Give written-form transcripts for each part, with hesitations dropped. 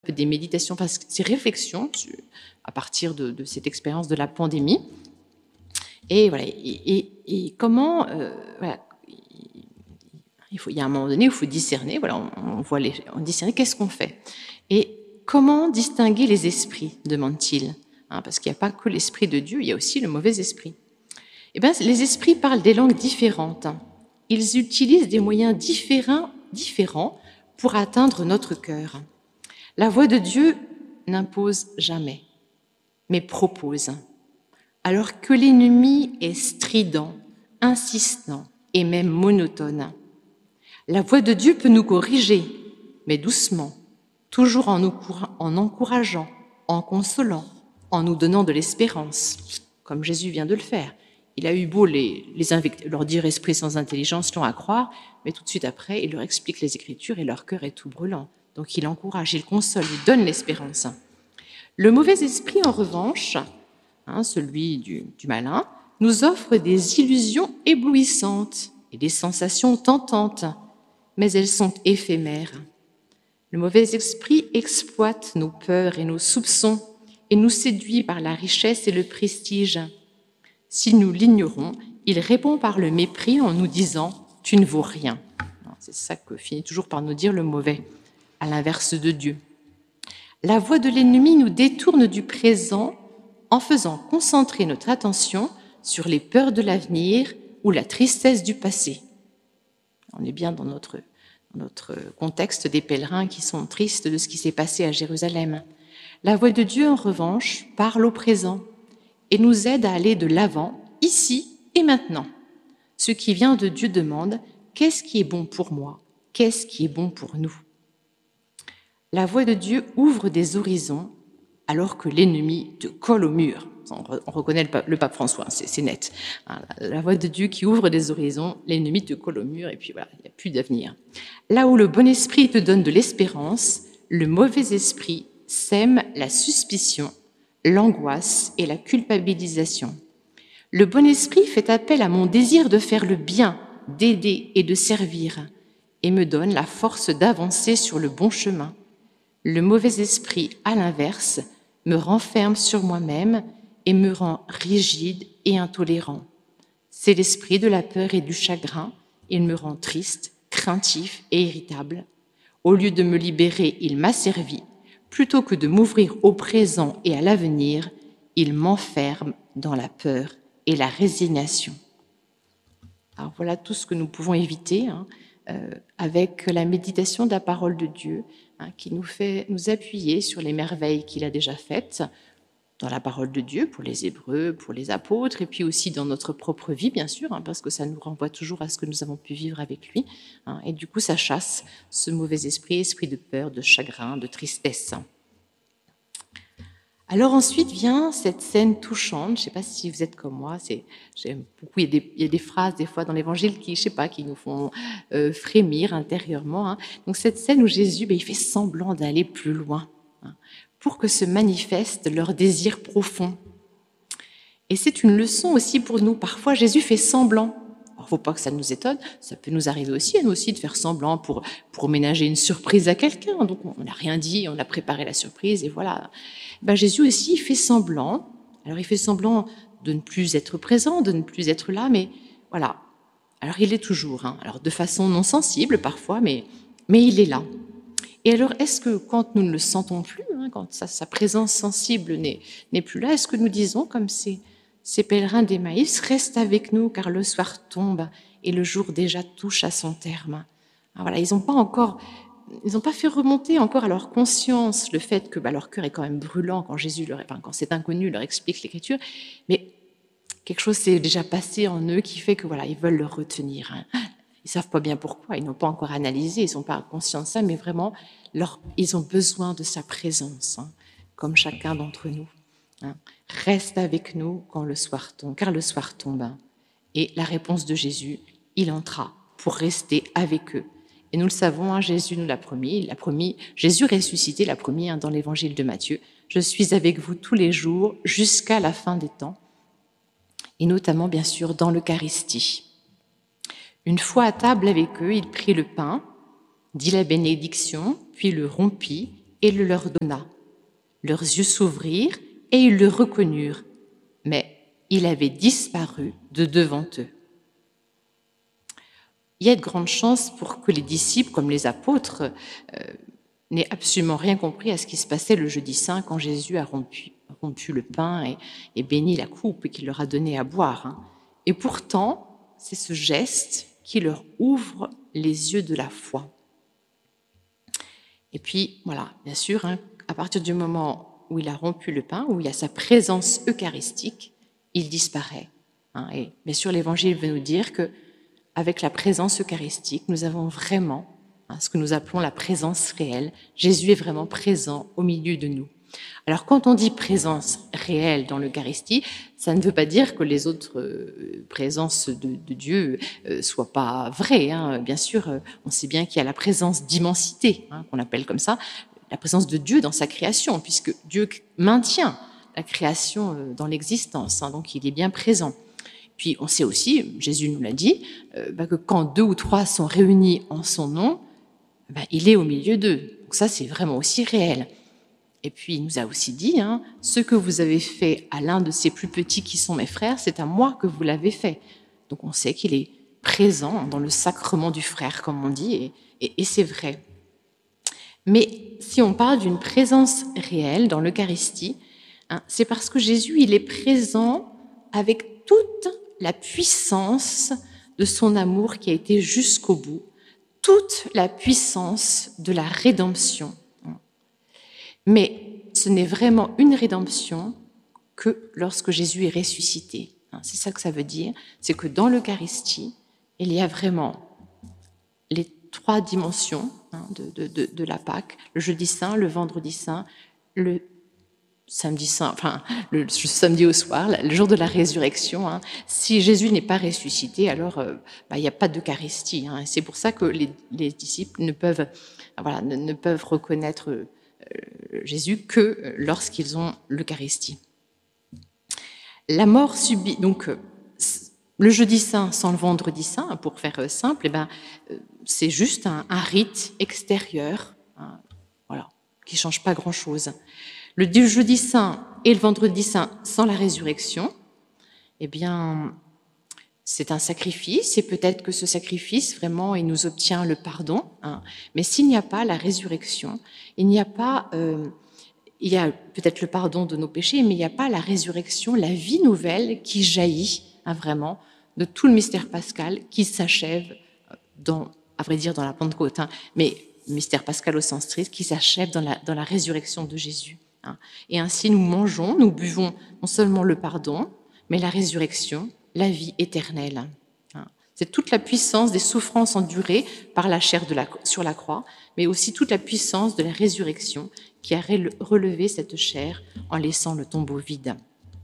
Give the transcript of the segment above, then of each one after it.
des méditations, enfin, ces réflexions à partir de cette expérience de la pandémie. Et voilà, et comment, voilà, il y a un moment donné où il faut discerner, voilà, on discerne qu'est-ce qu'on fait. Et comment distinguer les esprits, demande-t-il, parce qu'il n'y a pas que l'esprit de Dieu, il y a aussi le mauvais esprit. Eh bien, les esprits parlent des langues différentes. Ils utilisent des moyens différents pour atteindre notre cœur. La voix de Dieu n'impose jamais, mais propose. Alors que l'ennemi est strident, insistant et même monotone. La voix de Dieu peut nous corriger, mais doucement, toujours en encourageant, en consolant, en nous donnant de l'espérance, comme Jésus vient de le faire. Il a eu beau leur dire « esprit sans intelligence, long à croire », mais tout de suite après, il leur explique les Écritures et leur cœur est tout brûlant. Donc il encourage, il console, il donne l'espérance. Le mauvais esprit, en revanche, celui du malin, nous offre des illusions éblouissantes et des sensations tentantes, mais elles sont éphémères. Le mauvais esprit exploite nos peurs et nos soupçons et nous séduit par la richesse et le prestige. Si nous l'ignorons, il répond par le mépris en nous disant « tu ne vaux rien ». C'est ça que finit toujours par nous dire le mauvais, à l'inverse de Dieu. La voix de l'ennemi nous détourne du présent en faisant concentrer notre attention sur les peurs de l'avenir ou la tristesse du passé. On est bien dans notre contexte des pèlerins qui sont tristes de ce qui s'est passé à Jérusalem. La voix de Dieu, en revanche, parle au présent et nous aide à aller de l'avant, ici et maintenant. Ce qui vient de Dieu demande « qu'est-ce qui est bon pour moi ? Qu'est-ce qui est bon pour nous ?» La voix de Dieu ouvre des horizons alors que l'ennemi te colle au mur. On reconnaît le pape François, c'est net. La voix de Dieu qui ouvre des horizons, l'ennemi te colle au mur et puis voilà, il n'y a plus d'avenir. Là où le bon esprit te donne de l'espérance, le mauvais esprit sème la suspicion, l'angoisse et la culpabilisation. Le bon esprit fait appel à mon désir de faire le bien, d'aider et de servir et me donne la force d'avancer sur le bon chemin. Le mauvais esprit, à l'inverse, me renferme sur moi-même et me rend rigide et intolérant. C'est l'esprit de la peur et du chagrin. Il me rend triste, craintif et irritable. Au lieu de me libérer, il m'asservit. Plutôt que de m'ouvrir au présent et à l'avenir, il m'enferme dans la peur et la résignation. Alors voilà tout ce que nous pouvons éviter avec la méditation de la parole de Dieu, qui nous fait nous appuyer sur les merveilles qu'il a déjà faites dans la parole de Dieu pour les Hébreux, pour les apôtres, et puis aussi dans notre propre vie, bien sûr, parce que ça nous renvoie toujours à ce que nous avons pu vivre avec lui. Et du coup, ça chasse ce mauvais esprit, esprit de peur, de chagrin, de tristesse. Alors ensuite vient cette scène touchante, je ne sais pas si vous êtes comme moi, j'aime beaucoup, il y a des phrases des fois dans l'Évangile qui, je sais pas, qui nous font frémir intérieurement. Donc cette scène où Jésus, il fait semblant d'aller plus loin pour que se manifeste leur désir profond. Et c'est une leçon aussi pour nous. Parfois Jésus fait semblant. Alors, il ne faut pas que ça nous étonne, ça peut nous arriver aussi, à nous aussi, de faire semblant pour ménager une surprise à quelqu'un. Donc on n'a rien dit, on a préparé la surprise et voilà. Jésus aussi fait semblant. Alors il fait semblant de ne plus être présent, de ne plus être là, mais voilà. Alors il est toujours, alors de façon non sensible parfois, mais il est là. Et alors est-ce que quand nous ne le sentons plus, quand sa présence sensible n'est plus là, est-ce que nous disons comme ces pèlerins d'Emmaüs, reste avec nous car le soir tombe et le jour déjà touche à son terme. Alors voilà, ils n'ont pas fait remonter encore à leur conscience le fait que leur cœur est quand même brûlant quand quand cet inconnu leur explique l'Écriture, mais quelque chose s'est déjà passé en eux qui fait que voilà, ils veulent le retenir. Ils savent pas bien pourquoi, ils n'ont pas encore analysé, ils sont pas conscients de ça, mais vraiment, ils ont besoin de sa présence, comme chacun d'entre nous. Reste avec nous car le soir tombe. Et la réponse de Jésus, il entra pour rester avec eux. Et nous le savons, Jésus nous l'a promis, Jésus ressuscité l'a promis dans l'évangile de Matthieu. Je suis avec vous tous les jours jusqu'à la fin des temps, et notamment bien sûr dans l'Eucharistie. Une fois à table avec eux, il prit le pain, dit la bénédiction, puis le rompit et le leur donna. Leurs yeux s'ouvrirent et ils le reconnurent, mais il avait disparu de devant eux. Il y a de grandes chances pour que les disciples, comme les apôtres, n'aient absolument rien compris à ce qui se passait le jeudi saint quand Jésus a rompu le pain et béni la coupe et qu'il leur a donné à boire. Et pourtant, c'est ce geste qui leur ouvre les yeux de la foi. Et puis, voilà, bien sûr, à partir du moment où il a rompu le pain, où il y a sa présence eucharistique, il disparaît. Et bien sûr, l'Évangile veut nous dire que avec la présence eucharistique, nous avons vraiment ce que nous appelons la présence réelle. Jésus est vraiment présent au milieu de nous. Alors, quand on dit présence réelle dans l'Eucharistie, ça ne veut pas dire que les autres présences de Dieu soient pas vraies. Bien sûr, on sait bien qu'il y a la présence d'immensité, qu'on appelle comme ça, la présence de Dieu dans sa création, puisque Dieu maintient la création dans l'existence, donc il est bien présent. Puis on sait aussi, Jésus nous l'a dit, que quand 2 ou 3 sont réunis en son nom, il est au milieu d'eux. Donc ça, c'est vraiment aussi réel. Et puis il nous a aussi dit, ce que vous avez fait à l'un de ces plus petits qui sont mes frères, c'est à moi que vous l'avez fait. Donc on sait qu'il est présent dans le sacrement du frère, comme on dit, et c'est vrai. Mais si on parle d'une présence réelle dans l'Eucharistie, c'est parce que Jésus, il est présent avec toute la puissance de son amour qui a été jusqu'au bout, toute la puissance de la rédemption. Mais ce n'est vraiment une rédemption que lorsque Jésus est ressuscité. C'est ça que ça veut dire, c'est que dans l'Eucharistie, il y a vraiment les 3 dimensions de la Pâque, le jeudi saint, le vendredi saint, le samedi saint, enfin le samedi au soir, le jour de la résurrection. Si Jésus n'est pas ressuscité, alors il n'y a pas d'Eucharistie. C'est pour ça que les disciples ne peuvent reconnaître Jésus que lorsqu'ils ont l'Eucharistie. La mort subie, donc le jeudi saint sans le vendredi saint, pour faire simple, c'est juste un rite extérieur, qui ne change pas grand-chose. Le jeudi saint et le vendredi saint sans la résurrection, c'est un sacrifice, et peut-être que ce sacrifice, vraiment, il nous obtient le pardon. Mais s'il n'y a pas la résurrection, il n'y a pas... il y a peut-être le pardon de nos péchés, mais il n'y a pas la résurrection, la vie nouvelle qui jaillit, vraiment, de tout le mystère pascal qui s'achève à vrai dire, dans la Pentecôte, mais mystère pascal au sens strict, qui s'achève dans la résurrection de Jésus. Et ainsi, nous mangeons, nous buvons non seulement le pardon, mais la résurrection, la vie éternelle. C'est toute la puissance des souffrances endurées par la chair sur la croix, mais aussi toute la puissance de la résurrection qui a relevé cette chair en laissant le tombeau vide.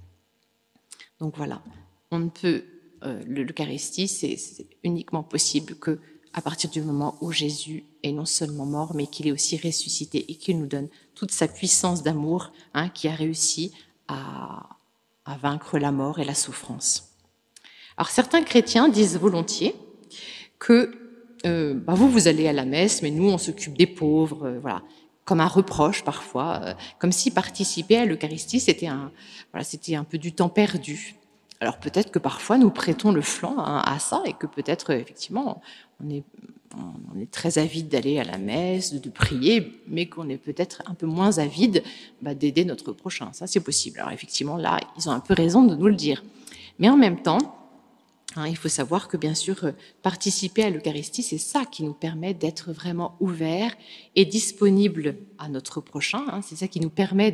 Donc voilà, on ne peut l'Eucharistie, c'est uniquement possible que à partir du moment où Jésus est non seulement mort, mais qu'il est aussi ressuscité et qu'il nous donne toute sa puissance d'amour, qui a réussi à vaincre la mort et la souffrance. Alors certains chrétiens disent volontiers que vous allez à la messe, mais nous on s'occupe des pauvres, voilà, comme un reproche parfois, comme si participer à l'Eucharistie c'était un peu du temps perdu. Alors peut-être que parfois nous prêtons le flanc à ça et que peut-être effectivement on est très avide d'aller à la messe, de prier, mais qu'on est peut-être un peu moins avide d'aider notre prochain. Ça c'est possible. Alors effectivement là ils ont un peu raison de nous le dire. Mais en même temps, il faut savoir que bien sûr participer à l'Eucharistie c'est ça qui nous permet d'être vraiment ouverts et disponibles à notre prochain. C'est ça qui nous permet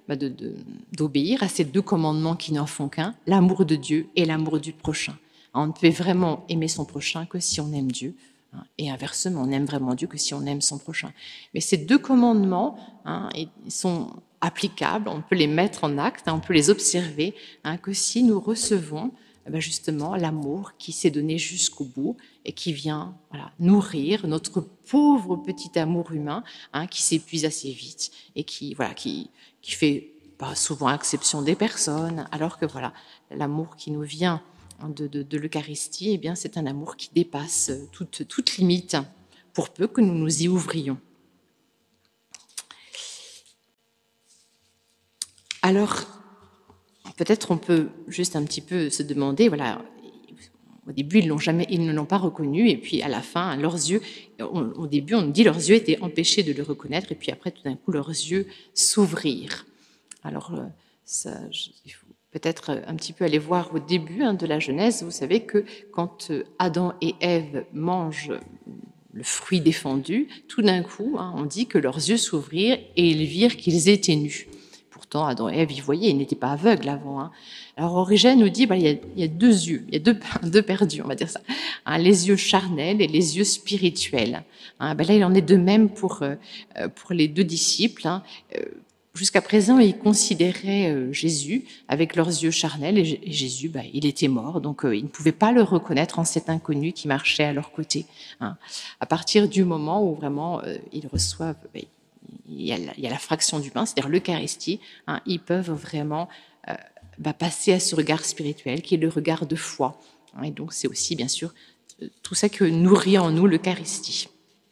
d'obéir à ces 2 commandements qui n'en font qu'un, l'amour de Dieu et l'amour du prochain. On ne peut vraiment aimer son prochain que si on aime Dieu, et inversement, on aime vraiment Dieu que si on aime son prochain. Mais ces 2 commandements, ils sont applicables, on peut les mettre en acte, on peut les observer, que si nous recevons justement l'amour qui s'est donné jusqu'au bout et qui vient nourrir notre pauvre petit amour humain qui s'épuise assez vite et qui fait pas souvent exception des personnes, alors que l'amour qui nous vient de l'Eucharistie, c'est un amour qui dépasse toute limite, pour peu que nous nous y ouvrions. Alors, peut-être on peut juste un petit peu se demander, voilà, au début ils ne l'ont pas reconnu, et puis à la fin, leurs yeux, au début on nous dit leurs yeux étaient empêchés de le reconnaître, et puis après tout d'un coup leurs yeux s'ouvrirent. Alors, il faut peut-être un petit peu aller voir au début de la Genèse. Vous savez que quand Adam et Ève mangent le fruit défendu, tout d'un coup, on dit que leurs yeux s'ouvrirent et ils virent qu'ils étaient nus. Pourtant, Adam et Ève y voyaient, ils n'étaient pas aveugles avant. Alors Origène nous dit il y a deux yeux, il y a deux perdus, on va dire ça. Les yeux charnels et les yeux spirituels. Là, il en est de même pour les deux disciples. Jusqu'à présent, ils considéraient Jésus avec leurs yeux charnels, et Jésus, il était mort, donc ils ne pouvaient pas le reconnaître en cet inconnu qui marchait à leur côté. À partir du moment où vraiment ils reçoivent, il y a la fraction du pain, c'est-à-dire l'Eucharistie, ils peuvent vraiment passer à ce regard spirituel qui est le regard de foi. Et donc c'est aussi bien sûr tout ça que nourrit en nous l'Eucharistie.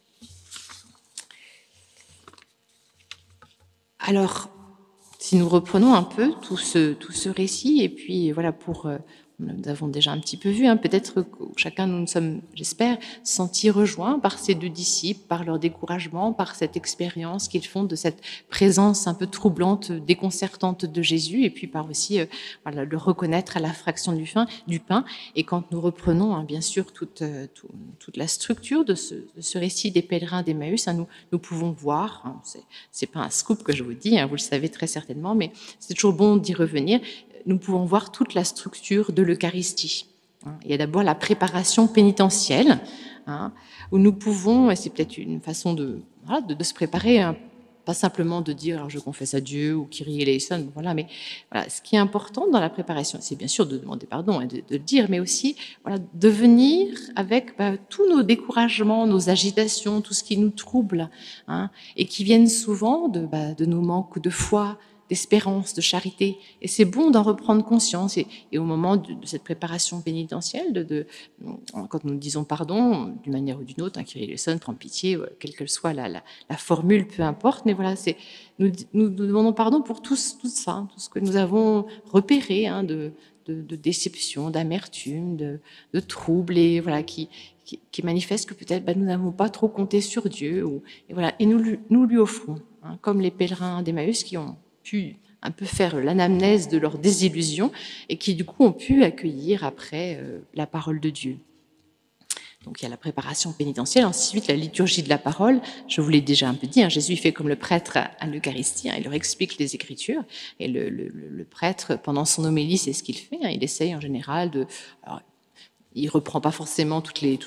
Alors, si nous reprenons un peu tout ce récit, et puis voilà, nous avons déjà un petit peu vu, peut-être que chacun nous sommes, j'espère, sentis rejoints par ces deux disciples, par leur découragement, par cette expérience qu'ils font de cette présence un peu troublante, déconcertante de Jésus, et puis par aussi le reconnaître à la fraction du pain. Et quand nous reprenons, bien sûr, toute la structure de ce récit des pèlerins d'Emmaüs, nous pouvons voir, c'est pas un scoop que je vous dis, vous le savez très certainement, mais c'est toujours bon d'y revenir. Nous pouvons voir toute la structure de l'Eucharistie. Il y a d'abord la préparation pénitentielle, où nous pouvons, et c'est peut-être une façon de se préparer, pas simplement de dire alors je confesse à Dieu ou Kyrie eleison, mais ce qui est important dans la préparation, c'est bien sûr de demander pardon et de le dire, mais aussi de venir avec tous nos découragements, nos agitations, tout ce qui nous trouble, et qui viennent souvent de nos manques de foi, d'espérance, de charité. Et c'est bon d'en reprendre conscience. Et au moment de cette préparation pénitentielle, quand nous disons pardon, d'une manière ou d'une autre, Kyrie eleison, prends pitié, quelle que soit la formule, peu importe, mais voilà, nous demandons pardon pour tout ça, tout ce que nous avons repéré de déception, d'amertume, de trouble, et voilà, qui manifeste que peut-être nous n'avons pas trop compté sur Dieu. Et nous lui offrons, comme les pèlerins d'Emmaüs qui ont pu un peu faire l'anamnèse de leur désillusion et qui du coup ont pu accueillir après la parole de Dieu. Donc il y a la préparation pénitentielle, ensuite la liturgie de la parole. Je vous l'ai déjà un peu dit, Jésus fait comme le prêtre à l'Eucharistie, il leur explique les Écritures, et le prêtre, pendant son homélie, c'est ce qu'il fait, il essaye en général de... Alors, il reprend pas forcément tous les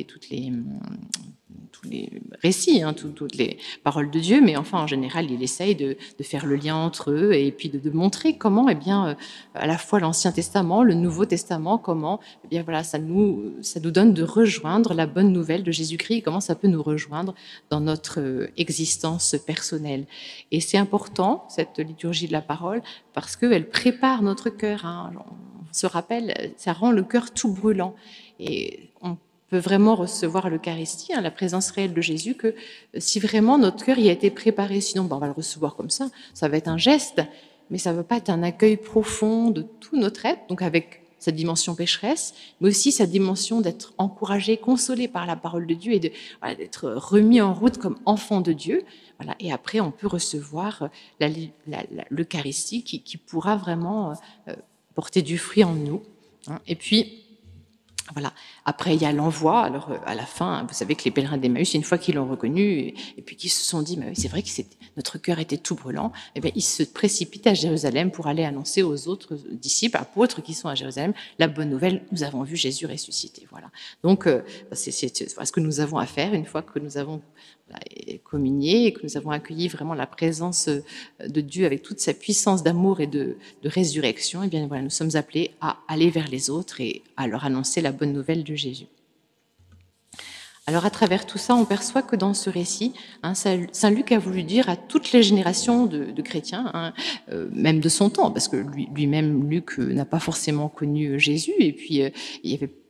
récits, toutes les paroles de Dieu, mais enfin en général il essaye de faire le lien entre eux, et puis de montrer comment à la fois l'Ancien Testament, le Nouveau Testament, comment ça nous donne de rejoindre la bonne nouvelle de Jésus-Christ, comment ça peut nous rejoindre dans notre existence personnelle. Et c'est important, cette liturgie de la parole, parce qu'elle prépare notre cœur. On se rappelle, ça rend le cœur tout brûlant, et on peut vraiment recevoir l'Eucharistie, la présence réelle de Jésus, que si vraiment notre cœur y a été préparé. Sinon, on va le recevoir comme ça va être un geste, mais ça ne va pas être un accueil profond de tout notre être, donc avec sa dimension pécheresse, mais aussi sa dimension d'être encouragé, consolé par la parole de Dieu, et d'être remis en route comme enfant de Dieu. Et après, on peut recevoir l'Eucharistie qui pourra vraiment porter du fruit en nous. Et puis, après il y a l'envoi. Alors à la fin, vous savez que les pèlerins d'Emmaüs, une fois qu'ils l'ont reconnu et puis qu'ils se sont dit mais oui, c'est vrai que notre cœur était tout brûlant, ils se précipitent à Jérusalem pour aller annoncer aux autres disciples, apôtres qui sont à Jérusalem, la bonne nouvelle: nous avons vu Jésus ressuscité. Donc c'est ce que nous avons à faire une fois que nous avons communié et que nous avons accueilli vraiment la présence de Dieu avec toute sa puissance d'amour et de résurrection. Et bien nous sommes appelés à aller vers les autres et à leur annoncer la bonne nouvelle de Jésus. Alors à travers tout ça, on perçoit que dans ce récit, saint Luc a voulu dire à toutes les générations de chrétiens, même de son temps, parce que lui-même, Luc, n'a pas forcément connu Jésus, et puis il y avait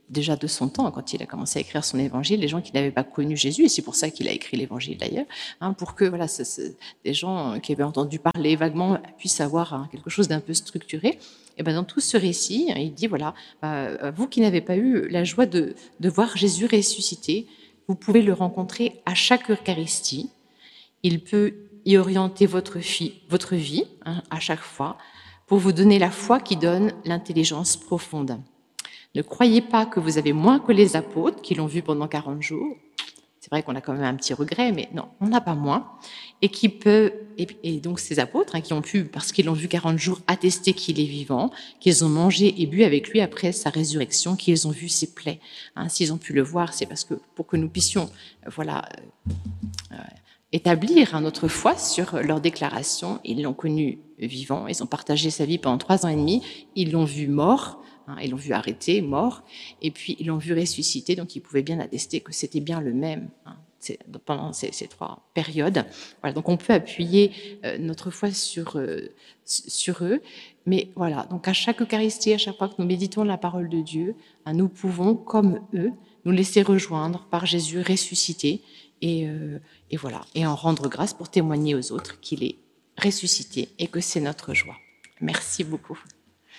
déjà de son temps, quand il a commencé à écrire son évangile, les gens qui n'avaient pas connu Jésus, et c'est pour ça qu'il a écrit l'évangile d'ailleurs, pour que voilà, des gens qui avaient entendu parler vaguement puissent avoir quelque chose d'un peu structuré. Et ben dans tout ce récit, il dit voilà, vous qui n'avez pas eu la joie de voir Jésus ressuscité, vous pouvez le rencontrer à chaque Eucharistie. Il peut y orienter votre vie à chaque fois pour vous donner la foi qui donne l'intelligence profonde. Ne croyez pas que vous avez moins que les apôtres qui l'ont vu pendant 40 jours. C'est vrai qu'on a quand même un petit regret, mais non, on n'a pas moins. Et donc ces apôtres qui ont pu, parce qu'ils l'ont vu 40 jours, attester qu'il est vivant, qu'ils ont mangé et bu avec lui après sa résurrection, qu'ils ont vu ses plaies. S'ils ont pu le voir, c'est parce que pour que nous puissions établir notre foi sur leur déclaration, ils l'ont connu vivant, ils ont partagé sa vie pendant 3 ans et demi, ils l'ont vu mort, ils l'ont vu arrêté, mort, et puis ils l'ont vu ressuscité, donc ils pouvaient bien attester que c'était bien le même pendant ces 3 périodes. Voilà, donc on peut appuyer notre foi sur eux, mais voilà, donc à chaque Eucharistie, à chaque fois que nous méditons la parole de Dieu, nous pouvons, comme eux, nous laisser rejoindre par Jésus ressuscité, et voilà, et en rendre grâce pour témoigner aux autres qu'il est ressuscité et que c'est notre joie. Merci beaucoup.